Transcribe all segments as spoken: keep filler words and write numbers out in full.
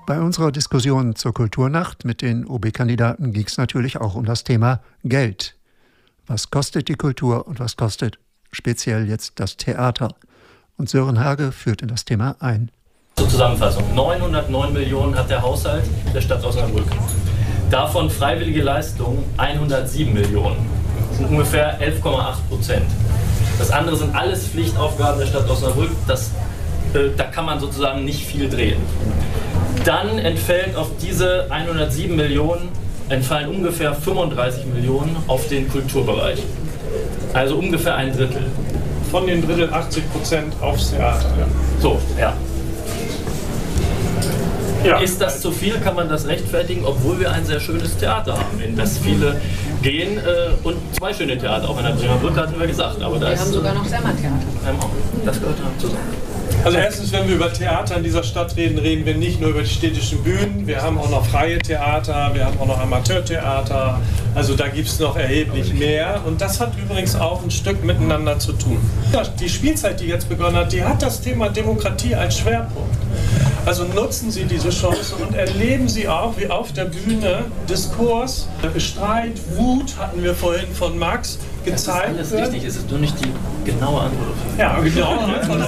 Bei unserer Diskussion zur Kulturnacht mit den O B-Kandidaten ging es natürlich auch um das Thema Geld. Was kostet die Kultur und was kostet speziell jetzt das Theater? Und Sören Hage führt in das Thema ein. Zur Zusammenfassung. neunhundertneun Millionen hat der Haushalt der Stadt Osnabrück. Davon freiwillige Leistungen hundertsieben Millionen. Das sind ungefähr elf Komma acht Prozent. Das andere sind alles Pflichtaufgaben der Stadt Osnabrück. Das, äh, da kann man sozusagen nicht viel drehen. Dann entfällt auf diese hundertsieben Millionen, entfallen ungefähr fünfunddreißig Millionen auf den Kulturbereich. Also ungefähr ein Drittel. Von den Drittel achtzig Prozent aufs Theater. Ja. So, ja. Ja. Ist das zu viel, kann man das rechtfertigen, obwohl wir ein sehr schönes Theater haben, in das viele gehen äh, und zwei schöne Theater, auch in der Bremer Brücke hatten wir gesagt. Aber da wir ist, haben sogar noch Semmertheater. Das gehört zusammen. Also erstens, wenn wir über Theater in dieser Stadt reden, reden wir nicht nur über die städtischen Bühnen, wir haben auch noch freie Theater, wir haben auch noch Amateurtheater, also da gibt es noch erheblich mehr und das hat übrigens auch ein Stück miteinander zu tun. Die Spielzeit, die jetzt begonnen hat, die hat das Thema Demokratie als Schwerpunkt. Also nutzen Sie diese Chance und erleben Sie auch, wie auf der Bühne Diskurs, Streit, Wut, hatten wir vorhin von Max, gezeigt wird. Das ist wird. alles richtig, es ist nur nicht die genaue Antwort. Ja, genau.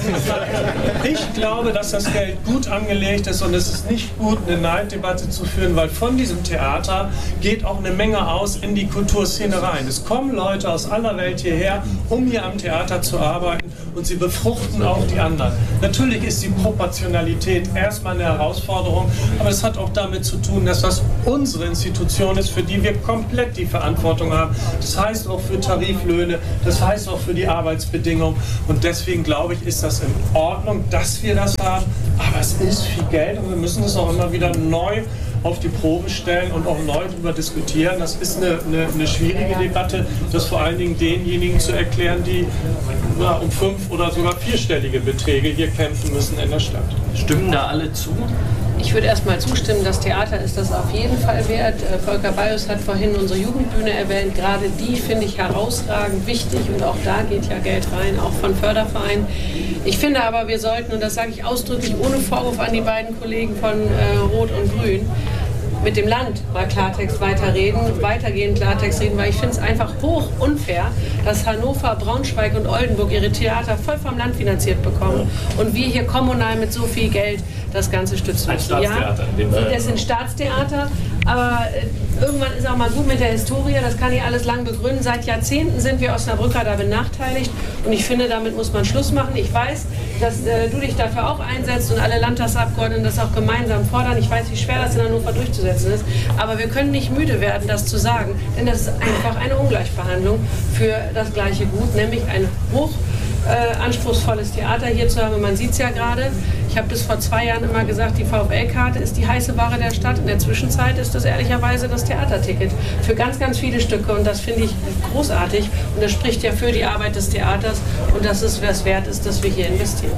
Ich glaube, dass das Geld gut angelegt ist und es ist nicht gut, eine Neiddebatte zu führen, weil von diesem Theater geht auch eine Menge aus in die Kulturszene rein. Es kommen Leute aus aller Welt hierher, um hier am Theater zu arbeiten und sie befruchten auch die anderen. Natürlich ist die Proportionalität erstmal eine Herausforderung, aber es hat auch damit zu tun, dass das unsere Institution ist, für die wir komplett die Verantwortung haben. Das heißt auch für Tariflöhne, das heißt auch für die Arbeitsbedingungen und deswegen glaube ich, ist das in Ordnung, dass wir das haben, aber es ist viel Geld und wir müssen es auch immer wieder neu auf die Probe stellen und auch neu darüber diskutieren. Das ist eine, eine, eine schwierige Debatte, das vor allen Dingen denjenigen zu erklären, die na, um fünf- oder sogar vierstellige Beträge hier kämpfen müssen in der Stadt. Stimmen da alle zu? Ich würde erst mal zustimmen, das Theater ist das auf jeden Fall wert. Volker Baius hat vorhin unsere Jugendbühne erwähnt. Gerade die finde ich herausragend wichtig und auch da geht ja Geld rein, auch von Fördervereinen. Ich finde aber, wir sollten, und das sage ich ausdrücklich ohne Vorwurf an die beiden Kollegen von äh, Rot und Grün, mit dem Land mal Klartext weiterreden, weitergehend Klartext reden, weil ich finde es einfach hoch unfair, dass Hannover, Braunschweig und Oldenburg ihre Theater voll vom Land finanziert bekommen und wir hier kommunal mit so viel Geld das Ganze stützen müssen. Ein Staatstheater. Ja, das sind Staatstheater, aber äh, irgendwann ist auch mal gut mit der Historie, das kann ich alles lang begründen. Seit Jahrzehnten sind wir Osnabrücker da benachteiligt und ich finde, damit muss man Schluss machen. Ich weiß, dass äh, du dich dafür auch einsetzt und alle Landtagsabgeordneten das auch gemeinsam fordern. Ich weiß, wie schwer das in Hannover durchzusetzen ist, aber wir können nicht müde werden, das zu sagen, denn das ist einfach eine Ungleichbehandlung für das gleiche Gut, nämlich ein hoch äh, anspruchsvolles Theater hier zu haben. Man sieht es ja gerade. Ich habe bis vor zwei Jahren immer gesagt, die VfL-Karte ist die heiße Ware der Stadt. In der Zwischenzeit ist das ehrlicherweise das Theaterticket für ganz, ganz viele Stücke und das finde ich großartig und das spricht ja für die Arbeit des Theaters und dass es was wert ist, dass wir hier investieren.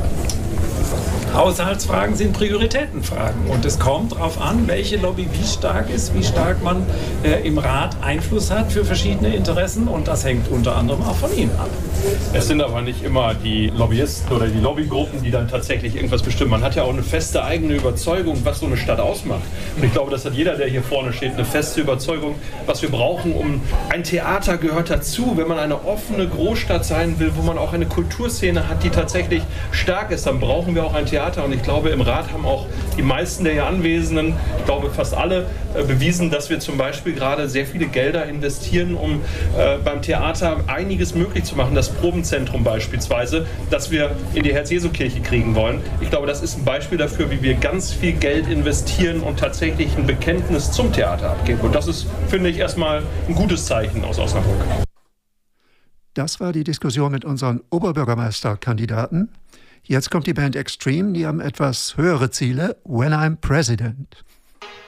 Haushaltsfragen sind Prioritätenfragen und es kommt darauf an, welche Lobby wie stark ist, wie stark man äh, im Rat Einfluss hat für verschiedene Interessen und das hängt unter anderem auch von Ihnen ab. Es sind aber nicht immer die Lobbyisten oder die Lobbygruppen, die dann tatsächlich irgendwas bestimmen. Man hat ja auch eine feste eigene Überzeugung, was so eine Stadt ausmacht. Und ich glaube, das hat jeder, der hier vorne steht, eine feste Überzeugung, was wir brauchen, um ein Theater gehört dazu. Wenn man eine offene Großstadt sein will, wo man auch eine Kulturszene hat, die tatsächlich stark ist, dann brauchen wir auch ein Theater. Und ich glaube, im Rat haben auch die meisten der hier Anwesenden, ich glaube fast alle, äh, bewiesen, dass wir zum Beispiel gerade sehr viele Gelder investieren, um äh, beim Theater einiges möglich zu machen. Das Probenzentrum beispielsweise, das wir in die Herz-Jesu-Kirche kriegen wollen. Ich glaube, das ist ein Beispiel dafür, wie wir ganz viel Geld investieren und tatsächlich ein Bekenntnis zum Theater abgeben. Und das ist, finde ich, erstmal ein gutes Zeichen aus Osnabrück. Das war die Diskussion mit unseren Oberbürgermeisterkandidaten. Jetzt kommt die Band Extreme, die haben etwas höhere Ziele. When I'm President.